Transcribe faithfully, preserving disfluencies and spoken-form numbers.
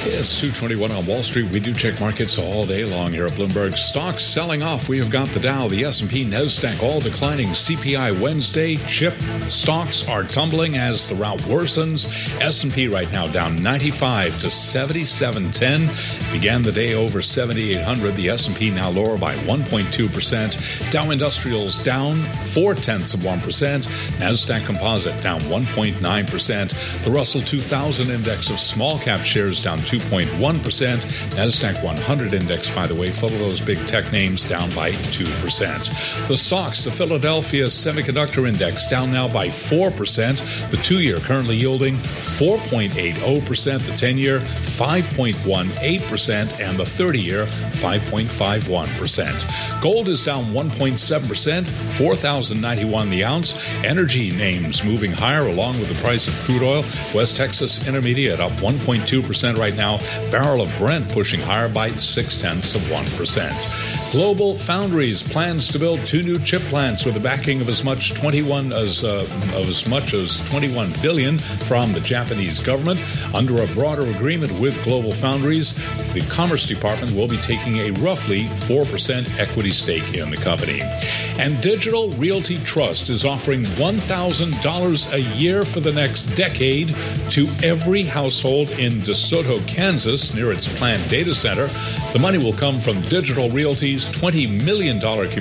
It's two twenty-one on Wall Street. We do check markets all day long here at Bloomberg. Stocks selling off. We have got the Dow, the S and P, NASDAQ all declining. C P I Wednesday. Chip stocks are tumbling as the rout worsens. S and P right now down ninety-five to seventy-seven ten. Began the day over seventy-eight hundred. The S and P now lower by one point two percent. Dow Industrials down four tenths of one percent. NASDAQ Composite down one point nine percent. The Russell two thousand index of small cap shares down two point one percent. NASDAQ one hundred index, by the way, full of those big tech names, down by two percent. The S O X, the Philadelphia Semiconductor Index, down now by four percent. The two-year currently yielding four point eight zero percent. The ten-year, five point one eight percent. And the thirty-year, five point five one percent. Gold is down one point seven percent, four thousand ninety-one the ounce. Energy names moving higher along with the price of crude oil. West Texas Intermediate up one point two percent right now. Barrel of Brent pushing higher by six tenths of one percent. Global Foundries plans to build two new chip plants with the backing of as much twenty-one as uh, of as much as twenty-one billion from the Japanese government. Under a broader agreement with Global Foundries, the Commerce Department will be taking a roughly four percent equity stake in the company. And Digital Realty Trust is offering one thousand dollars a year for the next decade to every household in DeSoto, Kansas, near its planned data center. The money will come from Digital Realty's twenty million dollars